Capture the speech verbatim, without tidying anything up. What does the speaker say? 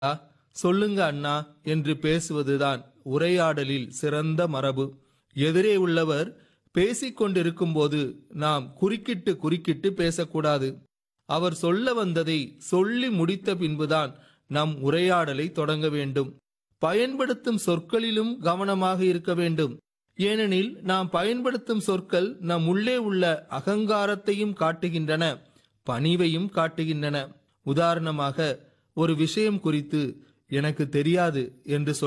சொல்லுங்க அண்ணா என்று பேசுவதுதான் உரையாடலில் சிறந்த மரபு. எதிரே உள்ளவர் பேசிக்கொண்டிருக்கும் போது நாம் குறுக்கிட்டு குறுக்கிட்டு பேசக்கூடாது. அவர் சொல்ல வந்ததை சொல்லி முடித்த பின்புதான் நம் உரையாடலை தொடங்க வேண்டும். பயன்படுத்தும் சொற்களிலும் கவனமாக இருக்க வேண்டும். ஏனெனில் நாம் பயன்படுத்தும் சொற்கள் நம் உள்ளே உள்ள அகங்காரத்தையும் காட்டுகின்றன, பணிவையும் காட்டுகின்றன. உதாரணமாக, ஒரு விஷயம் குறித்து எனக்கு தெரியாது என்று சொல்ல